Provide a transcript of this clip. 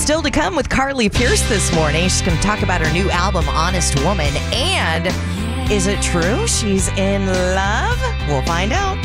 Still to come with Carly Pierce this morning. She's going to talk about her new album, Honest Woman. And is it true she's in love? We'll find out.